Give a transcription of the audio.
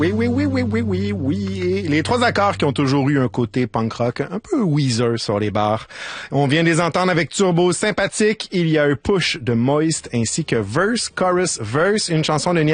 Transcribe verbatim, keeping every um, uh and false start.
Oui, oui, oui, oui, oui, oui, oui. Les trois accords qui ont toujours eu un côté punk rock, un peu Weezer sur les bars. On vient de les entendre avec Turbo Sympathique. Il y a un push de Moist ainsi que Verse, Chorus, Verse, une chanson de